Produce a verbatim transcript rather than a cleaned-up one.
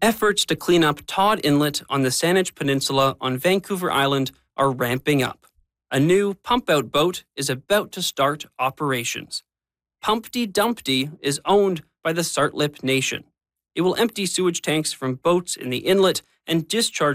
Efforts to clean up Todd Inlet on the Saanich Peninsula on Vancouver Island are ramping up. A new pump-out boat is about to start operations. Pumpty Dumpty is owned by the Sartlip Nation. It will empty sewage tanks from boats in the inlet and discharge